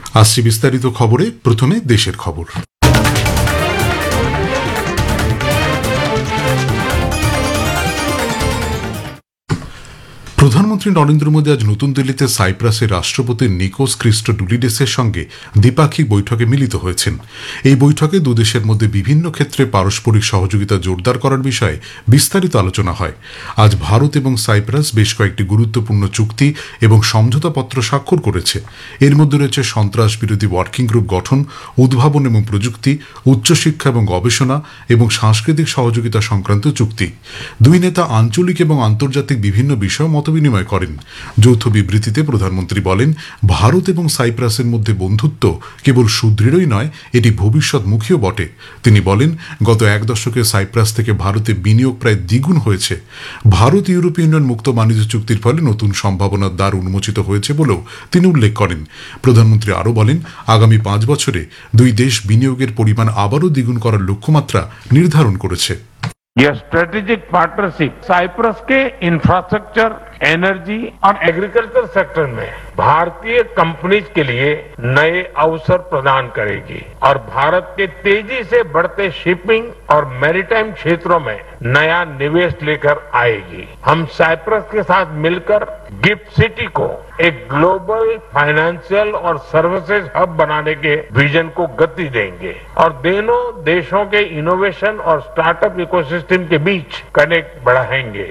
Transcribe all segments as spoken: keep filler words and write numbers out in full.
আসছে বিস্তারিত খবরে। প্রথমে দেশের খবর। প্রধানমন্ত্রী নরেন্দ্র মোদী আজ নতুন দিল্লিতে সাইপ্রাসের রাষ্ট্রপতি নিকোস ক্রিস্টোডুলিডেসের সঙ্গে দ্বিপাক্ষিক বৈঠকে মিলিত হয়েছেন। এই বৈঠকে দুদেশের মধ্যে বিভিন্ন ক্ষেত্রে পারস্পরিক সহযোগিতা জোরদার করার বিষয়ে বিস্তারিত আলোচনা হয়। আজ ভারত এবং সাইপ্রাস বেশ কয়েকটি গুরুত্বপূর্ণ চুক্তি এবং সমঝোতাপত্র স্বাক্ষর করেছে। এর মধ্যে রয়েছে সন্ত্রাস বিরোধী ওয়ার্কিং গ্রুপ গঠন, উদ্ভাবন এবং প্রযুক্তি, উচ্চশিক্ষা এবং গবেষণা এবং সাংস্কৃতিক সহযোগিতা সংক্রান্ত চুক্তি। দুই নেতা আঞ্চলিক এবং আন্তর্জাতিক বিভিন্ন বিষয় মত বিনিময় করেন। যৌথ বিবৃতিতে প্রধানমন্ত্রী বলেন, ভারত এবং সাইপ্রাসের মধ্যে বন্ধুত্ব কেবল সুদৃঢ়ই নয়, এটি ভবিষ্যৎমুখীও বটে। তিনি বলেন, গত এক দশকে সাইপ্রাস থেকে ভারতে বিনিয়োগ প্রায় দ্বিগুণ হয়েছে। ভারত ইউরোপীয় ইউনিয়ন মুক্ত বাণিজ্য চুক্তির ফলে নতুন সম্ভাবনার দ্বার উন্মোচিত হয়েছে বলেও তিনি উল্লেখ করেন। প্রধানমন্ত্রী আরও বলেন, আগামী পাঁচ বছরে দুই দেশ বিনিয়োগের পরিমাণ আবারও দ্বিগুণ করার লক্ষ্যমাত্রা নির্ধারণ করেছে। यह स्ट्रेटेजिक पार्टनरशिप साइप्रस के इंफ्रास्ट्रक्चर, एनर्जी और एग्रीकल्चर सेक्टर में भारतीय कंपनीज के लिए नए अवसर प्रदान करेगी और भारत के तेजी से बढ़ते शिपिंग और मैरीटाइम क्षेत्रों में नया निवेश लेकर आएगी। हम साइप्रस के साथ मिलकर गिफ्ट सिटी को एक ग्लोबल फाइनेंशियल और सर्विसेज हब बनाने के विजन को गति देंगे और दोनों देशों के इनोवेशन और स्टार्टअप इकोसिस्टम के बीच कनेक्ट बढ़ाएंगे।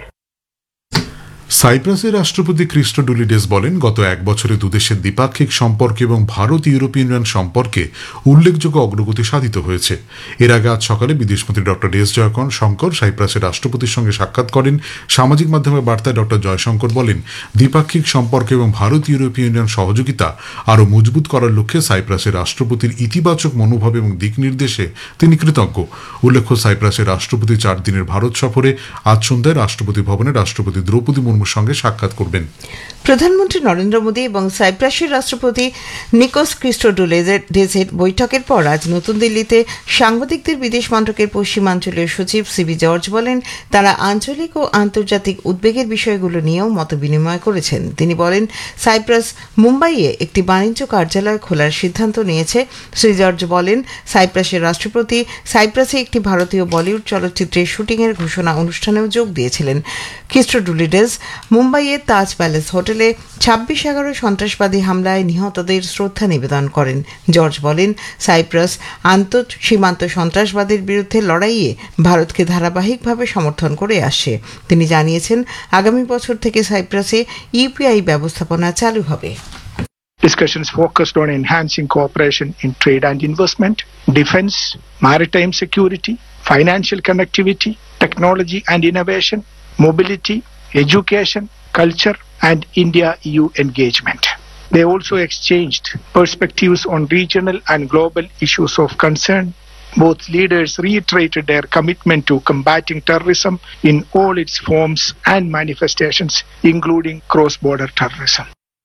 সাইপ্রাসের রাষ্ট্রপতি ক্রিস্টোডুলিডেস বলেন, গত এক বছরে দুদেশের দ্বিপাক্ষিক সম্পর্ক এবং ভারত ইউরোপীয় ইউনিয়ন সম্পর্কে উল্লেখযোগ্য অগ্রগতি সাধিত হয়েছে। এর আগে আজ সকালে বিদেশমন্ত্রী ডক্টর এস জয়শঙ্কর সাইপ্রাসের রাষ্ট্রপতির সঙ্গে সাক্ষাৎ করেন। সামাজিক মাধ্যমে বার্তায় ডক্টর জয়শঙ্কর বলেন, দ্বিপাক্ষিক সম্পর্ক এবং ভারত ইউরোপীয় ইউনিয়ন সহযোগিতা আরও মজবুত করার লক্ষ্যে সাইপ্রাসের রাষ্ট্রপতির ইতিবাচক মনোভাব এবং দিক নির্দেশে তিনি কৃতজ্ঞ। উল্লেখ্য, সাইপ্রাসের রাষ্ট্রপতি চার দিনের ভারত সফরে আজ সন্ধ্যায় রাষ্ট্রপতি ভবনে রাষ্ট্রপতি দ্রৌপদী মুর্মুর সঙ্গে সাক্ষাৎ করবেন। প্রধানমন্ত্রী নরেন্দ্র মোদী এবং সাইপ্রাসের রাষ্ট্রপতি নিকোস ক্রিস্টোডুলিডেসের বৈঠকের পর আজ নতুন দিল্লিতে সাংবাদিকদের বিদেশ মন্ত্রকের পশ্চিমাঞ্চলীয় সচিব সিবি জর্জ বলেন, তারা আঞ্চলিক ও আন্তর্জাতিক উদ্বেগের বিষয়গুলো নিয়েও মত বিনিময় করেছেন। তিনি বলেন, সাইপ্রাস মুম্বাইয়ে একটি বাণিজ্য কার্যালয় খোলার সিদ্ধান্ত নিয়েছে। শ্রী জর্জ বলেন, সাইপ্রাসের রাষ্ট্রপতি সাইপ্রাসে একটি ভারতীয় বলিউড চলচ্চিত্রের শুটিংয়ের ঘোষণা অনুষ্ঠানেও যোগ দিয়েছিলেন। ক্রিস্টোডুলিডেস মুম্বাইয়ের তাজ প্যালেস হোটেলে ছাব্বিশ এগারো সন্ত্রাসবাদী হামলায় নিহতদের শ্রদ্ধা নিবেদন করেন। জর্জ বলেন, সাইপ্রাস আন্তঃ সীমান্ত সন্ত্রাসবাদের বিরুদ্ধে লড়াইয়ে ভারতকে ধারাবাহিকভাবে সমর্থন করে আসছে। তিনি জানিয়েছেন, আগামী বছর থেকে সাইপ্রাসে ইউপিআই ব্যবস্থাপনা চালু হবে। Discussions focused on enhancing cooperation in trade and investment, defense, maritime security, financial connectivity, technology and innovation, mobility, education, culture, and India-E U engagement. They also exchanged perspectives on regional and global issues of concern. Both leaders reiterated their commitment to combating terrorism in all its forms and manifestations, including cross-border terrorism.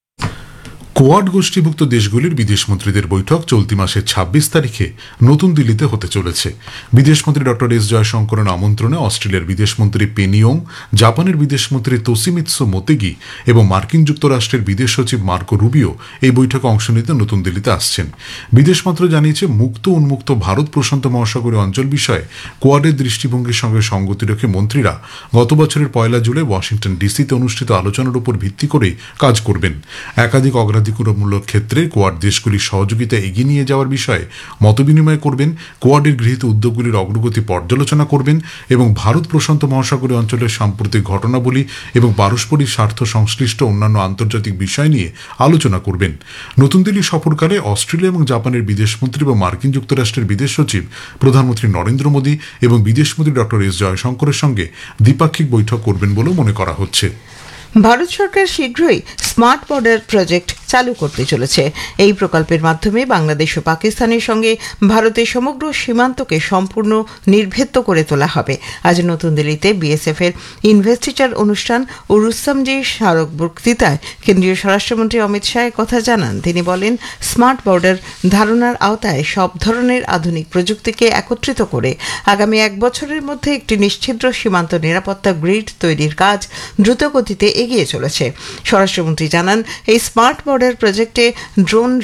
Quad গোষ্ঠীভুক্ত দেশগুলির বিদেশমন্ত্রীদের বৈঠক চলতি মাসের ছাব্বিশ তারিখে নতুন দিল্লিতে হতে চলেছে। বিদেশমন্ত্রী ডক্টর এস জয়শঙ্করের আমন্ত্রণে অস্ট্রেলিয়ার বিদেশমন্ত্রী পেনি ইয়ং, জাপানের বিদেশমন্ত্রী তোশিমিৎসু মোতেগি এবং মার্কিন যুক্তরাষ্ট্রের বিদেশ সচিব মার্কো রুবিও এই বৈঠকে অংশ নিতে নতুন দিল্লিতে আসছেন। বিদেশ মন্ত্রক জানিয়েছে, মুক্ত উন্মুক্ত ভারত প্রশান্ত মহাসাগরীয় অঞ্চল বিষয়ে কোয়াডের দৃষ্টিভঙ্গির সঙ্গে সঙ্গতি রেখে মন্ত্রীরা গত বছরের পয়লা জুলাই ওয়াশিংটন ডিসিতে অনুষ্ঠিত আলোচনার উপর ভিত্তি করেই কাজ করবেন। একাধিক অগ্রাধিকারমূলক ক্ষেত্রে কোয়াড দেশগুলির সহযোগিতা এগিয়ে নিয়ে যাওয়ার বিষয়ে মতবিনিময় করবেন, কোয়াডের গৃহীত উদ্যোগগুলির অগ্রগতি পর্যালোচনা করবেন এবং ভারত প্রশান্ত মহাসাগরীয় অঞ্চলের সাম্প্রতিক ঘটনাবলী এবং পারস্পরিক স্বার্থ সংশ্লিষ্ট অন্যান্য আন্তর্জাতিক বিষয় নিয়ে আলোচনা করবেন। নতুন দিল্লি সফরকালে অস্ট্রেলিয়া এবং জাপানের বিদেশমন্ত্রী এবং মার্কিন যুক্তরাষ্ট্রের বিদেশ সচিব প্রধানমন্ত্রী নরেন্দ্র মোদী এবং বিদেশমন্ত্রী ডক্টর এস জয়শঙ্করের সঙ্গে দ্বিপাক্ষিক বৈঠক করবেন বলেও মনে করা হচ্ছে। ভারত সরকার শীঘ্রই স্মার্ট বর্ডার প্রজেক্ট চালু করতে চলেছে। এই প্রকল্পের মাধ্যমে বাংলাদেশ ও পাকিস্তানের সঙ্গে ভারতের সমগ্র সীমান্তকে সম্পূর্ণ নির্ভেদ্য করে তোলা হবে। আজ নতুন দিল্লিতে বিএসএফ এর ইনভেস্টিচার অনুষ্ঠান ও রুস্তমজি স্মারক বক্তৃতায় কেন্দ্রীয় স্বরাষ্ট্রমন্ত্রী অমিত শাহ কথা জানান। তিনি বলেন, স্মার্ট বর্ডার ধারণার আওতায় সব ধরনের আধুনিক প্রযুক্তিকে একত্রিত করে আগামী এক বছরের মধ্যে একটি নিশ্ছিদ্র সীমান্ত নিরাপত্তা গ্রিড তৈরির কাজ দ্রুত গতিতে এগিয়ে চলেছে। স্বরাষ্ট্রমন্ত্রী জানান, এই স্মার্ট বর্ডার প্রজেক্টে ড্রোন